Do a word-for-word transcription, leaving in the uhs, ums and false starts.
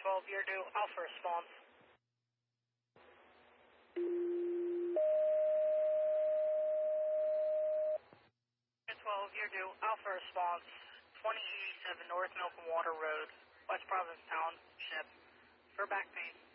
twelve, you're due Alpha response. twelve, you're due Alpha response. twenty eighty-seven North Milk and Water Road, West Providence Township, for back pain.